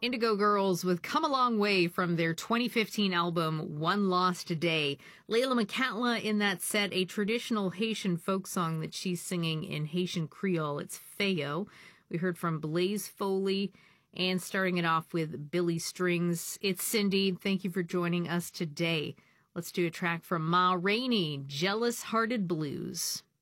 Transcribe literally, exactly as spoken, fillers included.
Indigo Girls with Come a Long Way from their twenty fifteen album One Lost Day. Layla McCatla in that set, a traditional Haitian folk song that she's singing in Haitian Creole. It's Feo. We heard from Blaze Foley, and starting it off with Billy Strings. It's Cindy. Thank you for joining us today. Let's do a track from Ma Rainey, Jealous Hearted Blues.